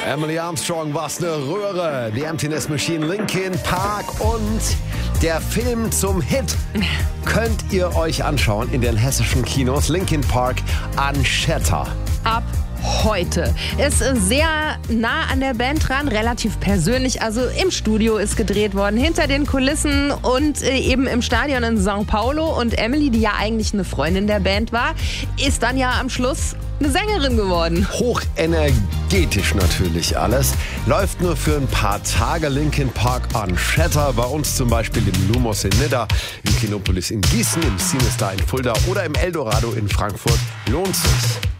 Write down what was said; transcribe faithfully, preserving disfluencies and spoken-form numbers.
Emily Armstrong, was eine Röhre. The Emptiness Machine, Linkin Park und der Film zum Hit könnt ihr euch anschauen in den hessischen Kinos. Linkin Park, Unshatter. Ab heute. Ist sehr nah an der Band dran, relativ persönlich. Also im Studio ist gedreht worden, hinter den Kulissen und äh, eben im Stadion in São Paulo. Und Emily, die ja eigentlich eine Freundin der Band war, ist dann ja am Schluss eine Sängerin geworden. Hochenergetisch natürlich alles. Läuft nur für ein paar Tage. Linkin Park Unshatter. Bei uns zum Beispiel im Lumos in Nidda, im Kinopolis in Gießen, im Cinestar in Fulda oder im Eldorado in Frankfurt. Lohnt sich.